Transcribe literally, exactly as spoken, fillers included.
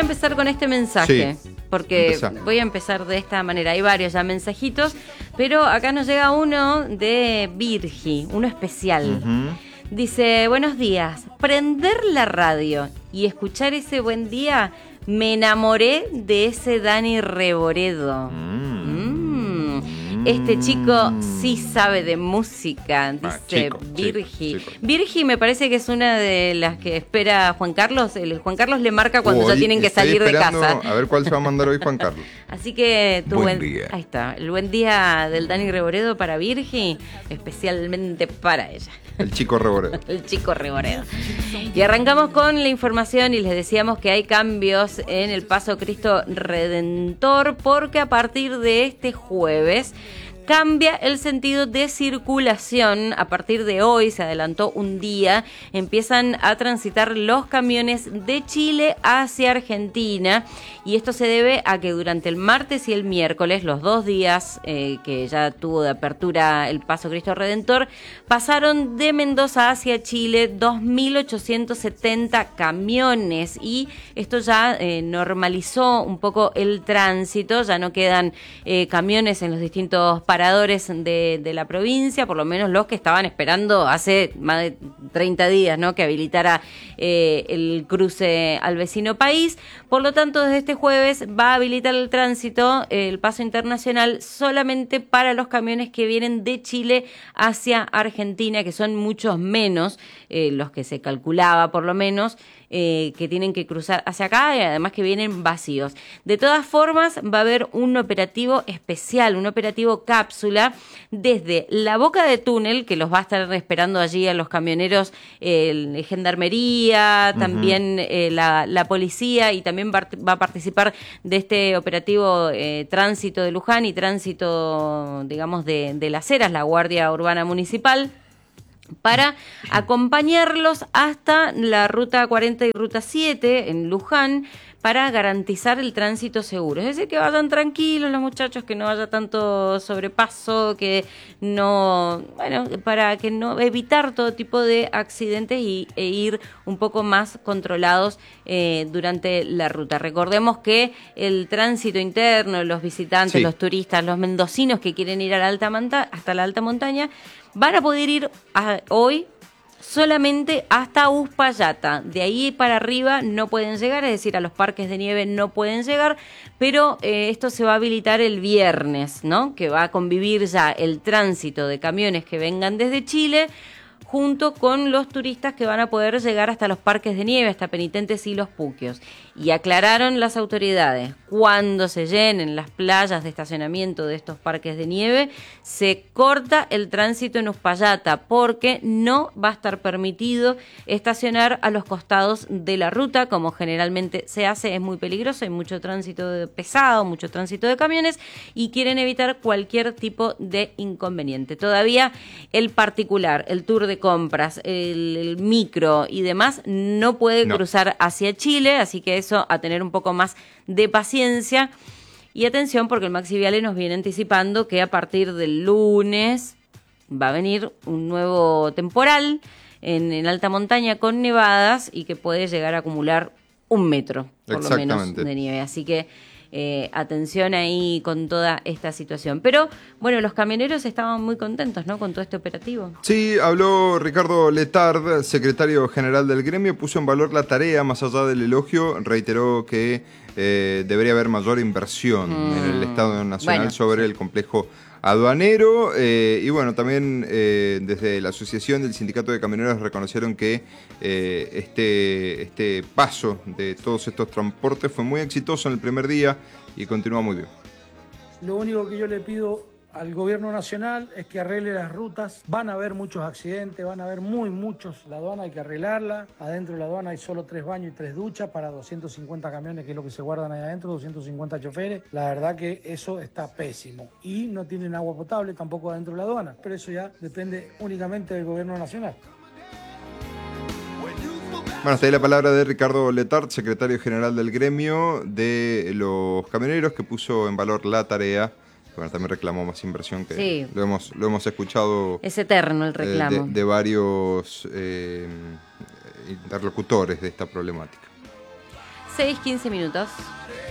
empezar con este mensaje, Sí, porque empezá. voy a empezar de esta manera. Hay varios ya mensajitos, pero acá nos llega uno de Virgi, uno especial. Uh-huh. Dice, buenos días, prender la radio y escuchar ese buen día, me enamoré de ese Dani Reboredo. Mm. Mm. Este chico sí sabe de música, dice Ah, chico, Virgi. chico, chico. Virgi me parece que es una de las que espera Juan Carlos. El Juan Carlos le marca cuando Hoy ya tienen que estoy salir de esperando casa. A ver cuál se va a mandar hoy Juan Carlos. Así que tu Buen buen, día. Ahí está, el buen día del Dani Reboredo para Virgi, especialmente para ella. El chico Reboredo. El chico Reboredo. Y arrancamos con la información y les decíamos que hay cambios en el Paso Cristo Redentor porque a partir de este jueves cambia el sentido de circulación. A partir de hoy, se adelantó un día, empiezan a transitar los camiones de Chile hacia Argentina y esto se debe a que durante el martes y el miércoles, los dos días eh, que ya tuvo de apertura el Paso Cristo Redentor, pasaron de Mendoza hacia Chile dos mil ochocientos setenta camiones y esto ya eh, normalizó un poco el tránsito, ya no quedan eh, camiones en los distintos paradores de, de la provincia, por lo menos los que estaban esperando hace más de treinta días, ¿no? Que habilitara eh, el cruce al vecino país. Por lo tanto, desde este jueves va a habilitar el tránsito, eh, el paso internacional, solamente para los camiones que vienen de Chile hacia Argentina, que son muchos menos, eh, los que se calculaba por lo menos, eh, que tienen que cruzar hacia acá y además que vienen vacíos. De todas formas, va a haber un operativo especial, un operativo cápsula desde la boca de túnel, que los va a estar esperando allí a los camioneros, eh, gendarmería, uh-huh. también eh, la, la policía, y también va, va a participar de este operativo eh, tránsito de Luján y tránsito, digamos, de, de las Heras, la Guardia Urbana Municipal, para acompañarlos hasta la Ruta cuarenta y Ruta siete en Luján, para garantizar el tránsito seguro. Es decir, que vayan tranquilos los muchachos, que no haya tanto sobrepaso, que no, bueno, para que no evitar todo tipo de accidentes y, e ir un poco más controlados eh, durante la ruta. Recordemos que el tránsito interno, los visitantes, sí. los turistas, los mendocinos que quieren ir a la alta monta- hasta la alta montaña, van a poder ir a, hoy solamente hasta Uspallata. De ahí para arriba no pueden llegar, es decir, a los parques de nieve no pueden llegar, pero eh, esto se va a habilitar el viernes, ¿no? Que va a convivir ya el tránsito de camiones que vengan desde Chile junto con los turistas que van a poder llegar hasta los parques de nieve, hasta Penitentes y Los Puquios. Y aclararon las autoridades, cuando se llenen las playas de estacionamiento de estos parques de nieve, se corta el tránsito en Uspallata, porque no va a estar permitido estacionar a los costados de la ruta, como generalmente se hace. Es muy peligroso, hay mucho tránsito de pesado, mucho tránsito de camiones, y quieren evitar cualquier tipo de inconveniente. Todavía el particular, el tour de compras, el, el micro y demás, no puede no. cruzar hacia Chile, así que eso, a tener un poco más de paciencia. Y atención, porque el Maxi Viale nos viene anticipando que a partir del lunes va a venir un nuevo temporal en, en alta montaña con nevadas y que puede llegar a acumular un metro, por lo menos, de nieve. Así que Eh, atención ahí con toda esta situación. Pero, bueno, los camioneros estaban muy contentos, ¿no?, con todo este operativo. Sí, habló Ricardo Letard, secretario general del gremio, puso en valor la tarea, más allá del elogio, reiteró que eh, debería haber mayor inversión mm. en el Estado Nacional bueno, sobre el complejo aduanero, eh, y bueno, también eh, desde la asociación del sindicato de camioneros reconocieron que eh, este, este paso de todos estos transportes fue muy exitoso en el primer día y continúa muy bien. Lo único que yo le pido al gobierno nacional es que arregle las rutas. Van a haber muchos accidentes, van a haber muy muchos. La aduana hay que arreglarla. Adentro de la aduana hay solo tres baños y tres duchas para doscientos cincuenta camiones, que es lo que se guardan ahí adentro, doscientos cincuenta choferes. La verdad que eso está pésimo. Y no tienen agua potable tampoco adentro de la aduana. Pero eso ya depende únicamente del gobierno nacional. Bueno, hasta ahí la palabra de Ricardo Letard, secretario general del gremio de los camioneros, que puso en valor la tarea. Bueno, también reclamó más inversión, que sí. lo hemos lo hemos escuchado. Es eterno el reclamo. Eh, de, de varios eh, interlocutores de esta problemática. seis, quince minutos.